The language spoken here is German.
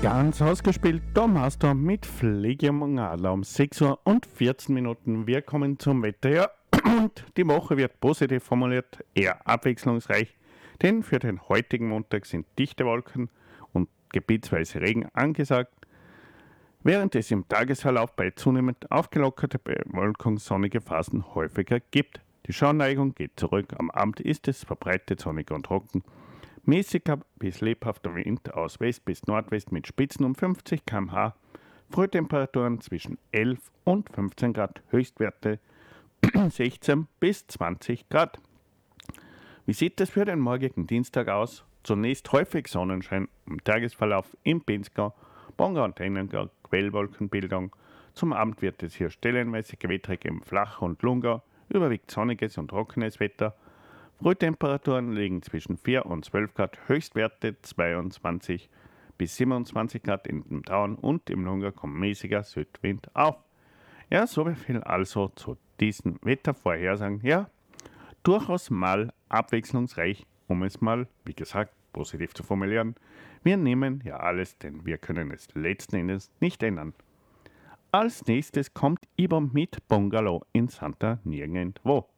Ganz ausgespielt, der Master mit Pflege und Adler um 6 Uhr und 14 Minuten. Wir kommen zum Wetter. Ja, und die Woche wird positiv formuliert, eher abwechslungsreich, denn für den heutigen Montag sind dichte Wolken und gebietsweise Regen angesagt, während es im Tagesverlauf bei zunehmend aufgelockerter Bewölkung sonnige Phasen häufiger gibt. Die Schauerneigung geht zurück, am Abend ist es verbreitet sonnig und trocken. Mäßiger bis lebhafter Wind aus West bis Nordwest mit Spitzen um 50 km/h. Frühtemperaturen zwischen 11 und 15 Grad, Höchstwerte 16 bis 20 Grad. Wie sieht es für den morgigen Dienstag aus? Zunächst häufig Sonnenschein im Tagesverlauf im Pinzgau, Bonga und Tennengau, Quellwolkenbildung. Zum Abend wird es hier stellenweise gewittrig im Flach- und Lungau, überwiegend sonniges und trockenes Wetter. Frühtemperaturen liegen zwischen 4 und 12 Grad, Höchstwerte 22 bis 27 Grad in dem Tauern und im Lungau kommt mäßiger Südwind auf. Ja, so viel also zu diesen Wettervorhersagen. Ja, durchaus mal abwechslungsreich, um es mal, wie gesagt, positiv zu formulieren. Wir nehmen ja alles, denn wir können es letzten Endes nicht ändern. Als nächstes kommt Ibo mit Bungalow in Santa Nirgendwo.